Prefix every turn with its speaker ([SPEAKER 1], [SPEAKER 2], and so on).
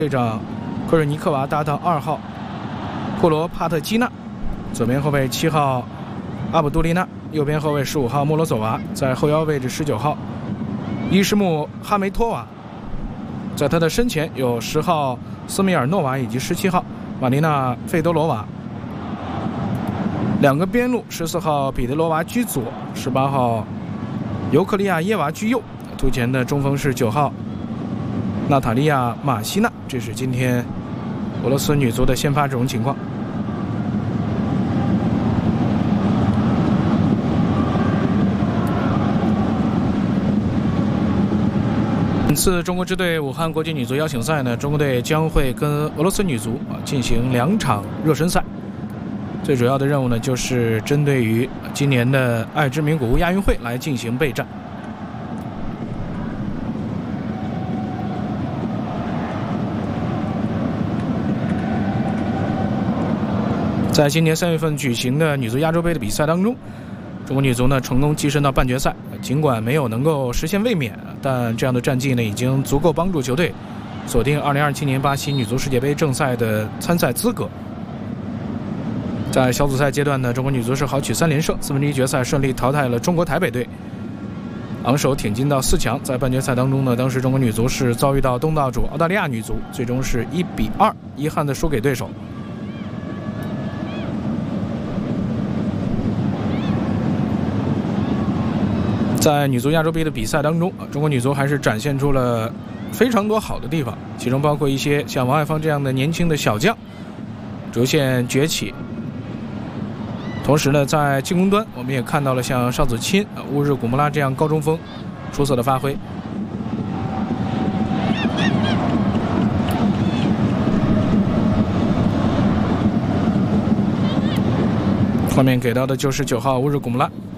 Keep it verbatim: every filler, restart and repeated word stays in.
[SPEAKER 1] 队长科尔尼克娃搭档二号库罗帕特基纳，左边后卫七号阿卜杜丽娜，右边后卫十五号莫罗佐娃，在后腰位置十九号伊什木哈梅托娃，在他的身前有十号斯米尔诺娃以及十七号玛丽娜费多罗娃。两个边路，十四号彼得罗娃居左，十八号尤克利亚耶娃居右。突前的中锋是九号娜塔莉亚马西娜。这是今天俄罗斯女足的先发阵容情况。本次中国支队武汉国际女足邀请赛呢，中国队将会跟俄罗斯女足啊进行两场热身赛。最主要的任务呢，就是针对于今年的爱之名古屋亚运会来进行备战。在今年三月份举行的女足亚洲杯的比赛当中，中国女足呢成功跻身到半决赛，尽管没有能够实现卫冕，但这样的战绩呢已经足够帮助球队锁定二零二七年巴西女足世界杯正赛的参赛资格。在小组赛阶段呢，中国女足是豪取三连胜，四分之一决赛顺利淘汰了中国台北队，昂首挺进到四强。在半决赛当中呢，当时中国女足是遭遇到东道主澳大利亚女足，最终是一比二遗憾的输给对手。在女足亚洲杯的比赛当中，中国女足还是展现出了非常多好的地方，其中包括一些像王爱芳这样的年轻的小将逐渐崛起。同时呢，在进攻端我们也看到了像邵子钦、乌日古穆拉这样高中锋出色的发挥。画面给到的就是九号乌日古穆拉。